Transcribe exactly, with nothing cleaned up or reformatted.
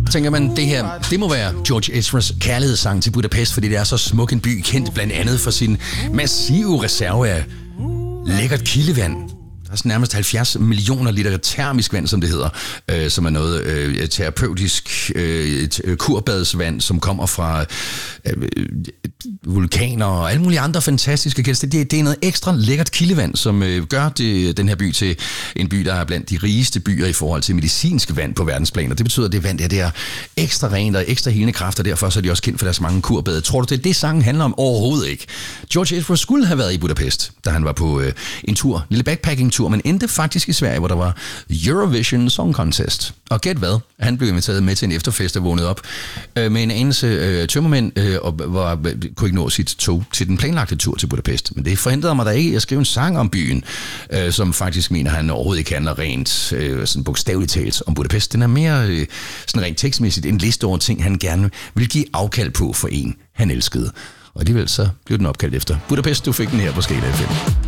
tænker man, det her, det må være George Ezras kærlighedssang til Budapest, fordi det er så smuk en by, kendt blandt andet for sin massive reserve af lækkert kildevand. Der er sådan nærmest halvfjerds millioner liter termisk vand, som det hedder, øh, som er noget øh, terapeutisk øh, kurbadsvand, som kommer fra øh, vulkaner og alle mulige andre fantastiske kilder. Det, det er noget ekstra lækkert kildevand, som øh, gør det, den her by til en by, der er blandt de rigeste byer i forhold til medicinsk vand på verdensplan. Og det betyder, at det vand der, det er ekstra rent og ekstra helende kræfter, derfor så er de også kendt for deres mange kurbade. Tror du, det er det, sangen handler om? Overhovedet ikke. George Ezra skulle have været i Budapest, da han var på øh, en tur, en lille backpacking tur, men endte faktisk i Sverige, hvor der var Eurovision Song Contest. Og gæt hvad? Han blev inviteret med til en efterfest og vågnede op øh, med en anelse øh, tømmermænd øh, og var, kunne ikke nå sit tog til den planlagte tur til Budapest. Men det forhindrede mig da ikke at skrive en sang om byen, øh, som faktisk mener, han overhovedet ikke handler rent øh, sådan bogstaveligt talt om Budapest. Den er mere øh, sådan rent tekstmæssigt en liste over ting, han gerne vil give afkald på for en, han elskede. Og alligevel så blev den opkaldt efter Budapest. Du fik den her på Skala F M.